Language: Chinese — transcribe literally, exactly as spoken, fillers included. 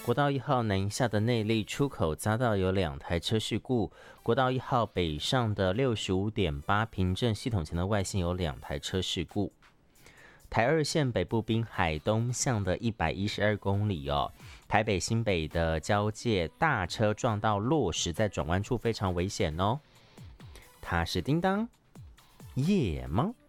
国道一号南下的内坜出口匝道有两台车事故，国道一号北上的 六十五点八 平镇系统前的外线有两台车事故。台二线北部滨海东向的一百一十二公里哦，台北新北的交界大车撞到落石，在转弯处非常危险哦。它是叮当夜猫。